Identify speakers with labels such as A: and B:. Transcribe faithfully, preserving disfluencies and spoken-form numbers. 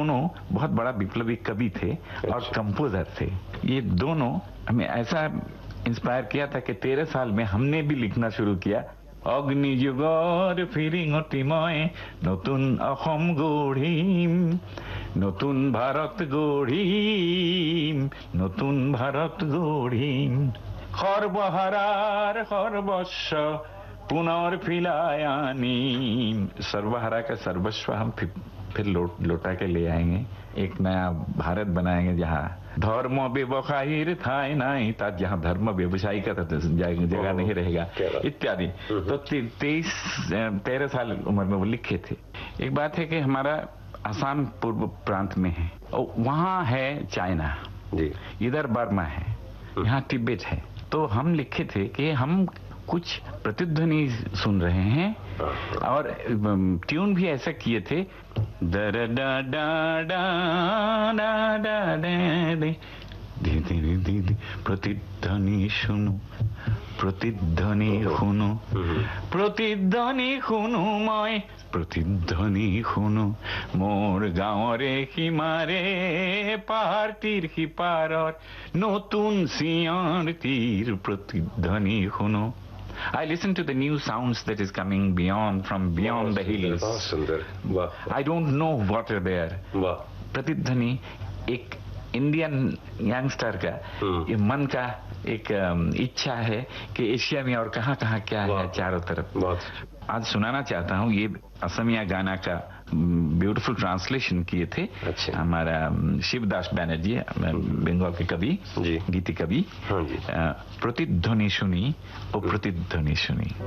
A: दोनों बहुत बड़ा विप्लवी कवि थे और कंपोजर थे। ये दोनों हमें ऐसा इंस्पायर किया था कि तेरह साल में हमने भी लिखना शुरू किया। अग्निजुगर फिरिंगटिमय नतुन अहोम गढ़िम, नतुन भारत गढ़िम, नतुन भारत गढ़िम, सर्वहारार सर्वस्व पुनर्फिलाय आनीम। सर्वहारा का सर्वस्व हम फिर, फिर लौट लौटा के ले आएंगे, एक नया भारत बनाएंगे जहाँ धर्म व्यवसायी थाय नहीं था, जहाँ धर्म व्यवसायी का जगह नहीं रहेगा इत्यादि। तो तेईस तेरह साल उम्र में वो लिखे थे। एक बात है कि हमारा असम पूर्व प्रांत में है, वहाँ है चाइना, इधर बर्मा है, यहाँ तिब्बत है। तो हम लिखे थे कि हम कुछ प्रतिध्वनि सुन रहे हैं और ट्यून भी ऐसा किए थे, दर डा डा डा डा डा दे धीरे धीरे प्रतिध्वनि सुनो, प्रतिध्वनि শুনো, प्रतिध्वनि শুনো মই, प्रतिध्वनि শুনো मोर गाँवरे সিমারে পাহাড়টির সিপাৰৰ নতুন চিঞৰ তীৰ प्रतिध्वनि শুনো। I listen to the new sounds that is coming beyond, from beyond the hills. I don't know what are there. प्रतिध्वनि एक इंडियन यंगस्टर का ये मन का एक इच्छा है कि एशिया में और कहाँ कहाँ क्या है चारों तरफ। आज सुनाना चाहता हूँ, ये असमिया गाना का ब्यूटीफुल ट्रांसलेशन किए थे हमारा शिवदास बैनर्जी, बंगाल के कवि, गीति कवि। प्रतिध्वनि सुनी, ओ प्रतिध्वनि सुनी।